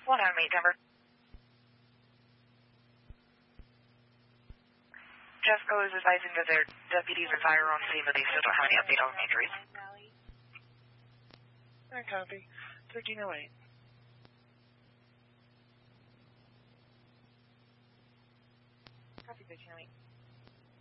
1 on 8, Denver. Jessica is advising that their deputies are fire on scene, but they still don't have any update on injuries. I copy. 1308. Copy 1308.